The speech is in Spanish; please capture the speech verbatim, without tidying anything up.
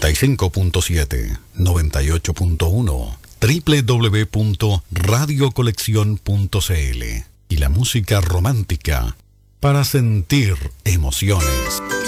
noventa y cinco punto siete, noventa y ocho punto uno, doble u doble u doble u punto radio colección punto c l. Y la música romántica para sentir emociones.